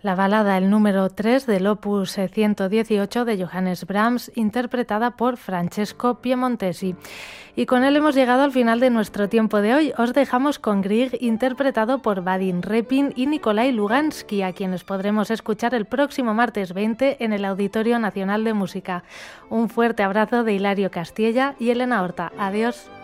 la balada el número 3 del opus 118 de Johannes Brahms, interpretada por Francesco Piemontesi. Y con él hemos llegado al final de nuestro tiempo de hoy. Os dejamos con Grieg, interpretado por Vadim Repin y Nikolai Lugansky, a quienes podremos escuchar el próximo martes 20 en el Auditorio Nacional de Música. Un fuerte abrazo de Hilario Castilla y Elena Horta. Adiós.